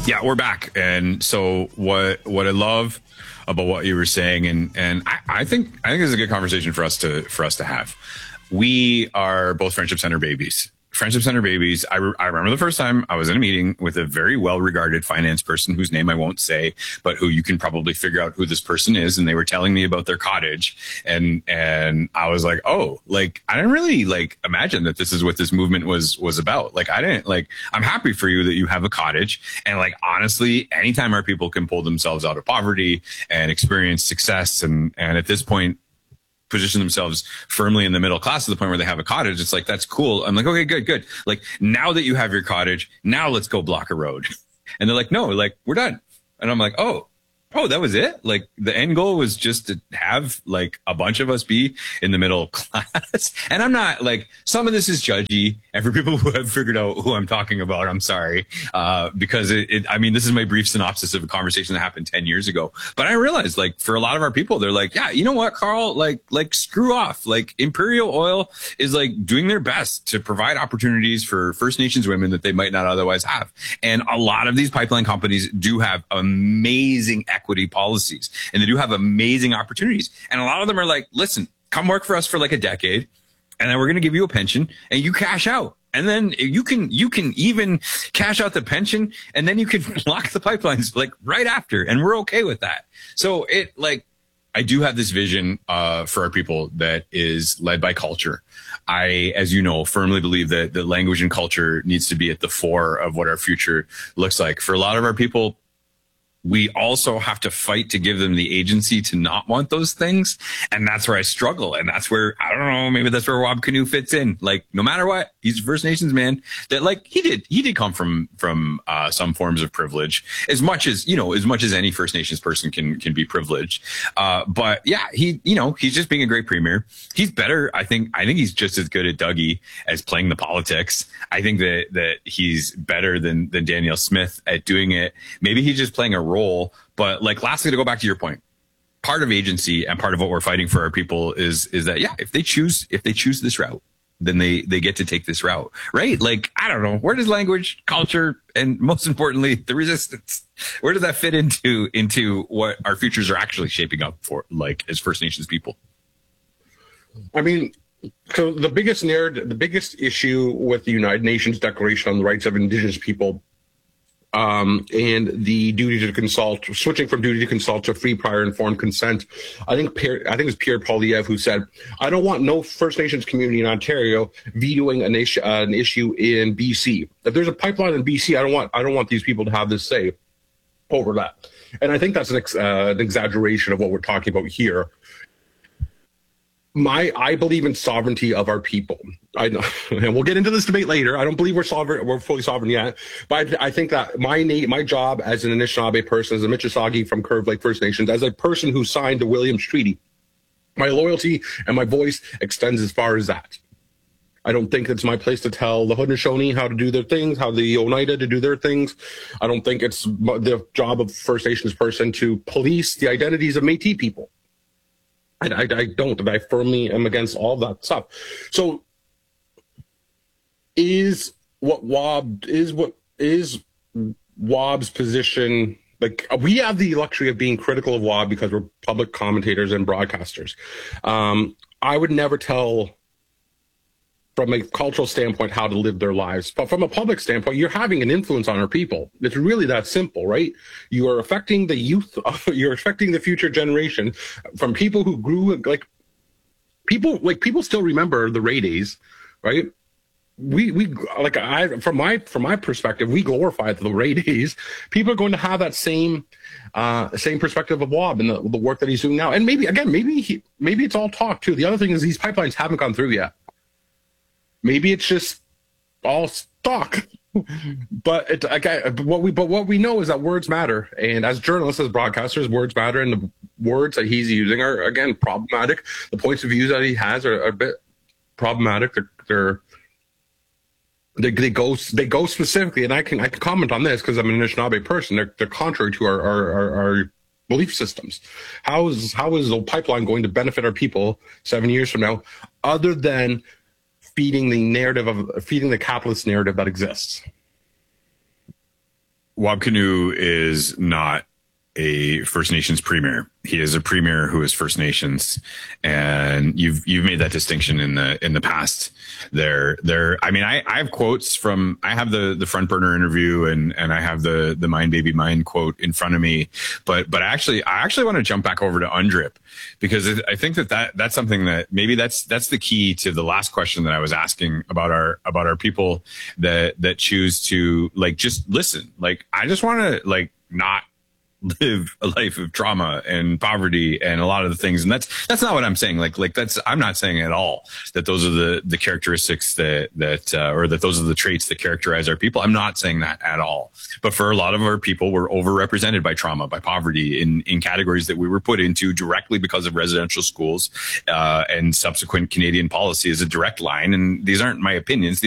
Yeah, we're back. And so what I love about what you were saying, and I think this is a good conversation for us to have. We are both Friendship Center babies. Friendship Center babies. I remember the first time I was in a meeting with a very well-regarded finance person whose name I won't say, but who you can probably figure out who this person is. And they were telling me about their cottage. And I was like, oh, like, I didn't really like imagine that this is what this movement was about. Like, I'm happy for you that you have a cottage. And like, honestly, anytime our people can pull themselves out of poverty and experience success and at this point, position themselves firmly in the middle class to the point where they have a cottage. It's like, that's cool. I'm like, okay, good. Like, now that you have your cottage, now let's go block a road. And they're like, no, like, we're done. And I'm like, oh, that was it? Like, the end goal was just to have like a bunch of us be in the middle class. And I'm not like, some of this is judgy. And for people who have figured out who I'm talking about, I'm sorry. Because I mean, this is my brief synopsis of a conversation that happened 10 years ago. But I realized, like, for a lot of our people, they're like, yeah, you know what, Carl, like screw off. Like, Imperial Oil is like doing their best to provide opportunities for First Nations women that they might not otherwise have. And a lot of these pipeline companies do have amazing equity policies, and they do have amazing opportunities. And a lot of them are like, listen, come work for us for like a decade, and then we're going to give you a pension and you cash out. And then you can even cash out the pension, and then you can lock the pipelines like right after. And we're okay with that. So I do have this vision for our people that is led by culture. I, as you know, firmly believe that the language and culture needs to be at the fore of what our future looks like. For a lot of our people, we also have to fight to give them the agency to not want those things. And that's where I struggle. And that's where, I don't know, maybe that's where Wab Kinew fits in. Like, no matter what, he's a First Nations man that, like, he did come from some forms of privilege, as much as any First Nations person can be privileged. But yeah, he's just being a great premier. He's better. I think he's just as good at Dougie as playing the politics. I think that he's better than Danielle Smith at doing it. Maybe he's just playing a role. But like, lastly, to go back to your point, part of agency and part of what we're fighting for our people is that, yeah, if they choose this route, then they get to take this route, right? Like, I don't know, where does language, culture, and most importantly, the resistance, where does that fit into what our futures are actually shaping up for, like, as First Nations people? I mean, so the biggest issue with the United Nations Declaration on the Rights of Indigenous People, and the duty to consult, switching from duty to consult to free, prior, informed consent. I think it was Pierre Poilievre who said, "I don't want no First Nations community in Ontario vetoing an issue in BC. If there's a pipeline in BC, I don't want these people to have this say over that." And I think that's an exaggeration of what we're talking about here. I believe in sovereignty of our people. I know, and we'll get into this debate later. I don't believe we're fully sovereign yet. But I think that my job as an Anishinaabe person, as a Mississauga from Curve Lake First Nations, as a person who signed the Williams Treaty, my loyalty and my voice extends as far as that. I don't think it's my place to tell the Haudenosaunee how to do their things, how the Oneida to do their things. I don't think it's the job of a First Nations person to police the identities of Métis people. I don't, and I firmly am against all that stuff. So is WAB's position, like, we have the luxury of being critical of WAB because we're public commentators and broadcasters. I would never tell from a cultural standpoint how to live their lives, but from a public standpoint, you're having an influence on our people. It's really that simple, right? You are affecting the youth, you're affecting the future generation from people who grew people still remember the Ray days, right? From my perspective, we glorify the Ray days. People are going to have that same perspective of WAB and the work that he's doing now. And maybe it's all talk too. The other thing is these pipelines haven't gone through yet. Maybe it's just all talk. But what we know is that words matter. And as journalists, as broadcasters, words matter. And the words that he's using are, again, problematic. The points of view that he has are a bit problematic. They go specifically, and I can comment on this because I'm an Anishinaabe person. They're contrary to our belief systems. How is the pipeline going to benefit our people 7 years from now, other than feeding the capitalist narrative that exists? Wabkanu is not a First Nations premier. He is a premier who is First Nations, and you've made that distinction in the past. I mean, I have quotes from, I have the Front Burner interview and I have the Mind Baby Mind quote in front of me, but I actually want to jump back over to UNDRIP, because I think that's something that maybe that's the key to the last question that I was asking about our people that choose to like just listen. Like, I just want to like not live a life of trauma and poverty and a lot of the things. And that's not what I'm saying. I'm not saying at all that those are the characteristics or that those are the traits that characterize our people. I'm not saying that at all. But for a lot of our people, we're overrepresented by trauma, by poverty in categories that we were put into directly because of residential schools, and subsequent Canadian policy is a direct line. And these aren't my opinions.